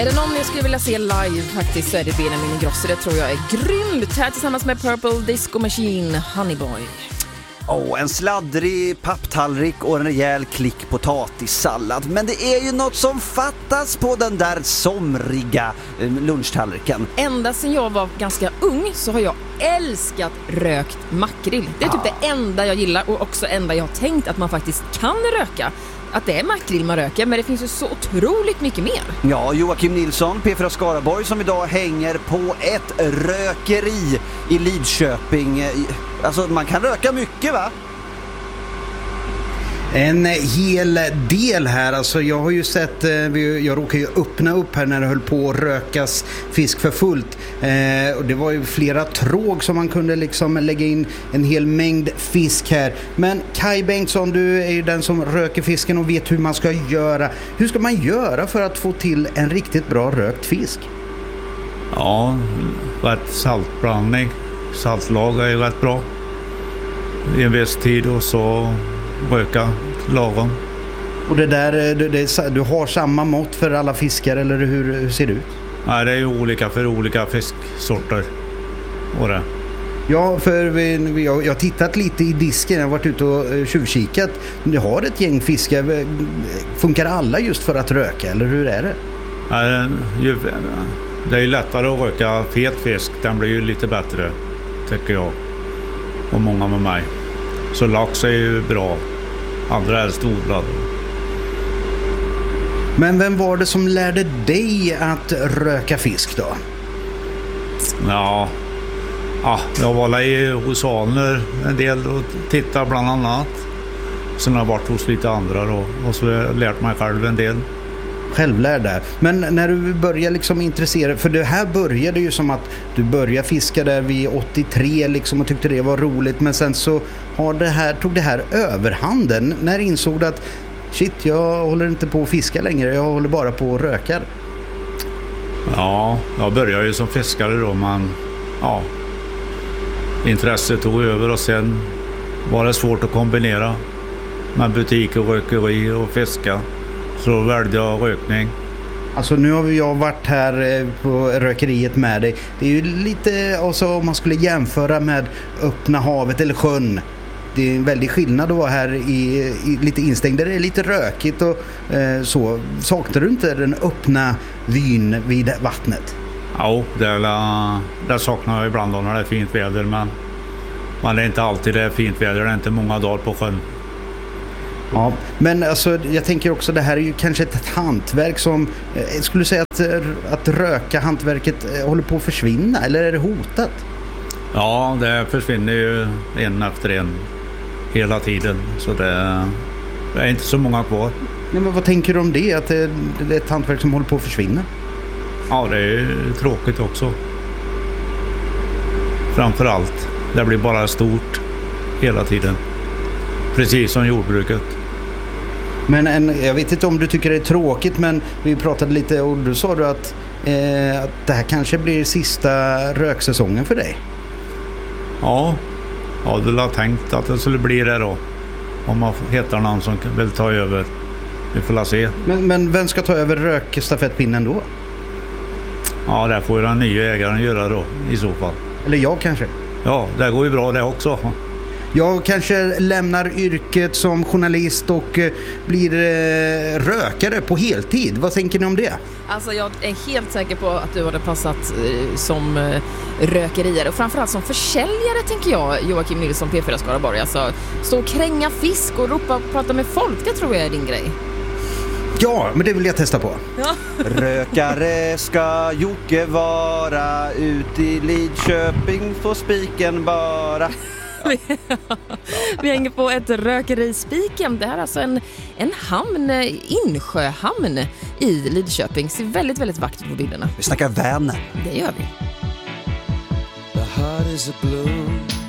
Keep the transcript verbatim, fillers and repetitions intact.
Är det någon jag skulle vilja se live faktiskt så är det Benjamin Ingrosso. Det tror jag är grymt. Här tillsammans med Purple Disco Machine, Honeyboy. Oh, en sladdrig papptallrik och en rejäl klick potatissallad. Men det är ju något som fattas på den där somriga lunchtallriken. Ända sedan jag var ganska ung så har jag älskat rökt makrill. Det är typ ah. det enda jag gillar och också enda jag har tänkt att man faktiskt kan röka. Att det är makrill man röker, men det finns ju så otroligt mycket mer. Ja, Joakim Nilsson, P fyra Skaraborg, som idag hänger på ett rökeri i Lidköping. Alltså, man kan röka mycket, va? En hel del här, alltså jag har ju sett, jag råkade ju öppna upp här när det höll på att rökas fisk för fullt eh, och det var ju flera tråg som man kunde liksom lägga in en hel mängd fisk här. Men Kai Bengtsson, du är ju den som röker fisken och vet hur man ska göra. Hur ska man göra för att få till en riktigt bra rökt fisk? Ja, rätt saltblandning, saltlag är ju rätt bra i en viss tid och så röka lagom. Och det där, det, det, du har samma mått för alla fiskar eller hur, hur ser det ut? Nej, det är ju olika för olika fisksorter. Och det. Ja, för vi, jag har tittat lite i disken, jag har varit ute och tjuvkikat. Du har ett gäng fiskar. Funkar alla just för att röka, eller hur är det? Nej, det är ju lättare att röka fet fisk. Den blir ju lite bättre, tycker jag. Och många med mig. Så lax är ju bra. Andra är storblad. Men vem var det som lärde dig att röka fisk då? Ja, ja jag var i hos Alner en del och tittade bland annat. Sen har jag varit hos lite andra då, och så har jag lärt mig själv en del. Självlärd där. Men när du började liksom intressera, för det här började ju som att du började fiska där vid åttiotre liksom och tyckte det var roligt, men sen så har det här, tog det här överhanden. När insåg du att shit, jag håller inte på att fiska längre, jag håller bara på att röka? Ja, jag började ju som fiskare då, men ja, intresset tog över och sen var det svårt att kombinera med butik och rökeri och fiska. Så valde jag rökning. Alltså nu har jag varit här på rökeriet med dig. Det är ju lite, alltså, om man skulle jämföra med öppna havet eller sjön. Det är en väldig skillnad att vara här i, i lite instängd. Det är lite rökigt och eh, så. Saknar du inte den öppna vyn vid vattnet? Ja, det, är, det saknar jag ibland när det är fint väder. Men, men det är inte alltid det är fint väder. Det är inte många dagar på sjön. Ja, men alltså, jag tänker också det här är ju kanske ett hantverk som eh, skulle säga att, att röka hantverket eh, håller på att försvinna, eller är det hotat? Ja, det försvinner ju en efter en hela tiden, så det, det är inte så många kvar. Nej, men vad tänker du om det, att det, det är ett hantverk som håller på att försvinna? Ja, det är tråkigt också. Framförallt, det blir bara stort hela tiden. Precis som jordbruket. Men en, jag vet inte om du tycker det är tråkigt, men vi pratade lite och du sa du att, eh, att det här kanske blir sista röksäsongen för dig. Ja, ja, du har tänkt att det skulle bli det då. Om man hittar någon som vill ta över. Vi får la se. Men, men vem ska ta över rökstafettpinnen då? Ja, det får ju den nya ägaren göra då i så fall. Eller jag kanske? Ja, det går ju bra det också. Jag kanske lämnar yrket som journalist och eh, blir eh, rökare på heltid. Vad tänker ni om det? Alltså jag är helt säker på att du hade passat eh, som eh, rökerier och framförallt som försäljare, tänker jag, Joakim Nilsson, P fyra Skaraborg. Alltså, stå och kränga fisk och ropa och prata med folk, det tror jag är din grej. Ja, men det vill jag testa på. Ja. Rökare ska Jocke vara, ut i Lidköping får spiken bara. Vi, vi hänger på ett rökeri Spiken. Det här är alltså en, en hamn, insjöhamn i Lidköping. Ser väldigt, väldigt vackert på bilderna. Vi snackar Vänern. Det gör vi. The heart is a blue